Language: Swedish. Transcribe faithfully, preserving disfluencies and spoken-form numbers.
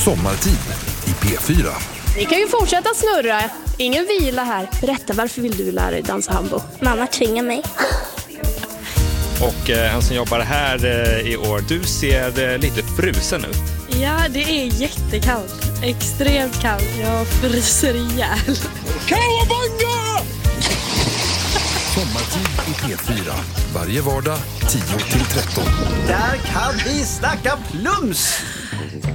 Sommartid i P fyra. Vi kan ju fortsätta snurra. Ingen vila här. Berätta, varför vill du lära dig dansa hambo? Mamma tvingar mig. Och eh, han som jobbar här eh, i år, du ser eh, lite frusen ut. Ja, det är jättekallt. Extremt kallt. Jag fryser ihjäl. Kawabanga! Sommartid i P fyra. Varje vardag tio till tretton. Där kan vi snacka plums!